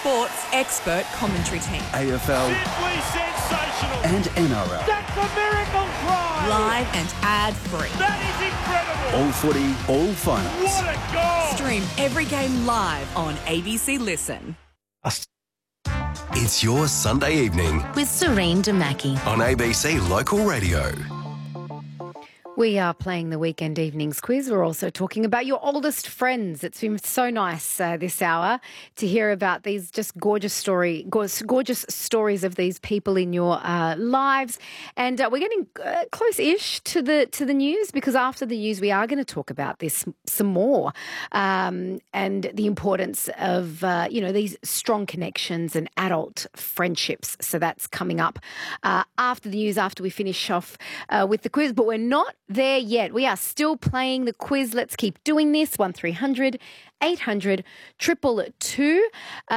Sports expert commentary team. AFL Simply sensational. and NRL. That's a miracle try. Live and ad-free. That is incredible. All footy, all finals. What a goal. Stream every game live on ABC Listen. It's your Sunday evening with Serene Damaki. on ABC Local Radio. We are playing the Weekend Evenings quiz. We're also talking about your oldest friends. It's been so nice this hour to hear about these just gorgeous stories of these people in your lives. And we're getting close-ish to the news, because after the news we are going to talk about this some more, and the importance of these strong connections and adult friendships. So that's coming up after the news, after we finish off with the quiz. But we're not there yet. We are still playing the quiz. Let's keep doing this. 1300 800 222.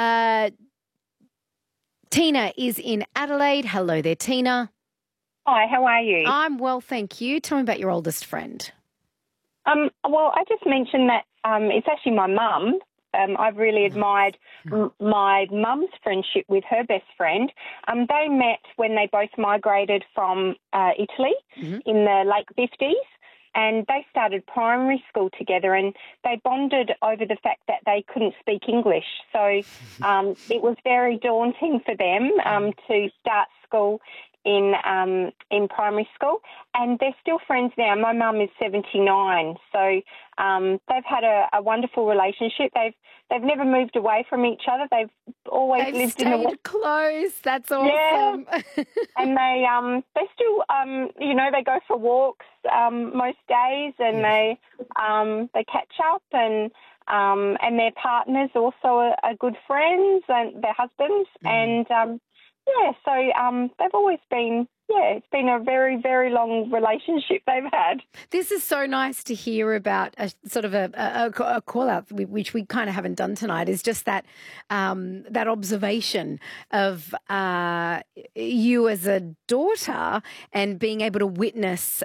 Tina is in Adelaide. Hello there, Tina. Hi, how are you? I'm well, thank you. Tell me about your oldest friend. Well, I just mentioned that it's actually my mum. I've really admired my mum's friendship with her best friend. They met when they both migrated from Italy in the late 50s, and they started primary school together, and they bonded over the fact that they couldn't speak English. So it was very daunting for them to start school in primary school, and they're still friends now. My mum is 79, so they've had a wonderful relationship. They've never moved away from each other. They've always lived in the stayed close. That's awesome. Yeah. And they still they go for walks most days, and they catch up, and their partners also are good friends, and their husbands, and so they've always been, it's been a very, very long relationship they've had. This is so nice to hear about a sort of a call out, which we kind of haven't done tonight, is just that that observation of you as a daughter and being able to witness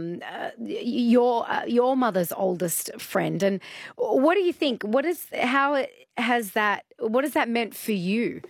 your mother's oldest friend. And what do you think? What has that meant for you?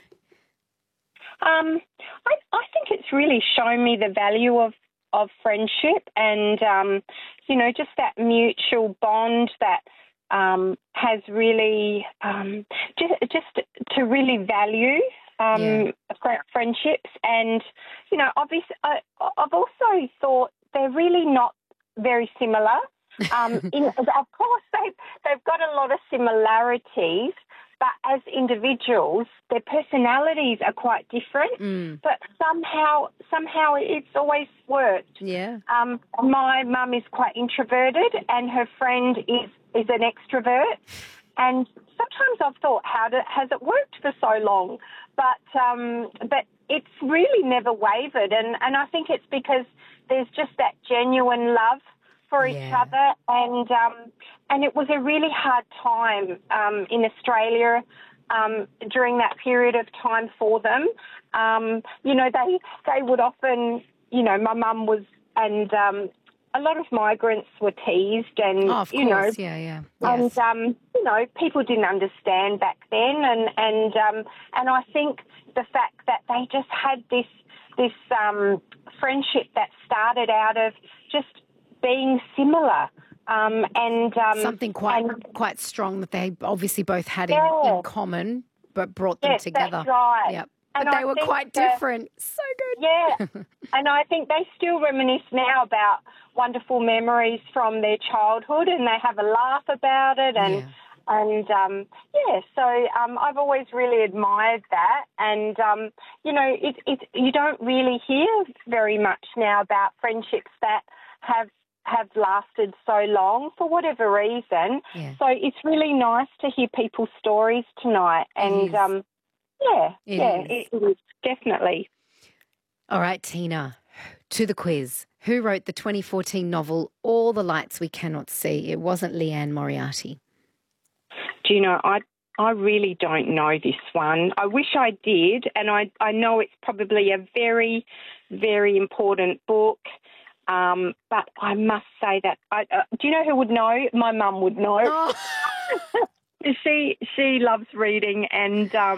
I think it's really shown me the value of friendship, and just that mutual bond that has really just to really value friendships. And obviously, I've also thought they're really not very similar. Of course, they've got a lot of similarities. But as individuals, their personalities are quite different. But somehow it's always worked. Yeah. My mum is quite introverted, and her friend is an extrovert. And sometimes I've thought, has it worked for so long? But it's really never wavered, and I think it's because there's just that genuine love for each other, and it was a really hard time in Australia during that period of time for them. They would often, my mum was, and a lot of migrants were teased, and of course, yes. And people didn't understand back then, and I think the fact that they just had this friendship that started out of just being similar, and something quite strong that they obviously both had in common, but brought them together. That's right. Yep. But they were quite different. So good. Yeah, and I think they still reminisce now about wonderful memories from their childhood, and they have a laugh about it, so I've always really admired that, and you don't really hear very much now about friendships that have lasted so long for whatever reason. Yeah. So it's really nice to hear people's stories tonight, and it is definitely. All right, Tina, to the quiz. Who wrote the 2014 novel All the Lights We Cannot See? It wasn't Leanne Moriarty. Do you know, I really don't know this one. I wish I did, and I know it's probably a very, very important book. But I must say that do you know who would know? My mum would know. Oh. She loves reading, and